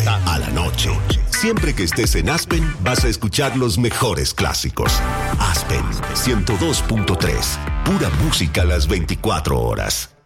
a la noche. Siempre que estés en Aspen, vas a escuchar los mejores clásicos. Aspen 102.3. Pura música a las 24 horas.